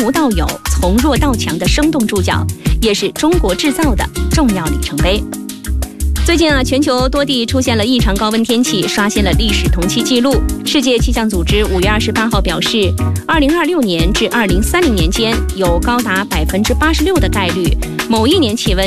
无到有、从弱到强的生动注脚，也是中国制造的重要里程碑。最近全球多地出现了异常高温天气，刷新了历史同期记录。世界气象组织5月28号表示，2026年至2030年间，有高达86%的概率，某一年气温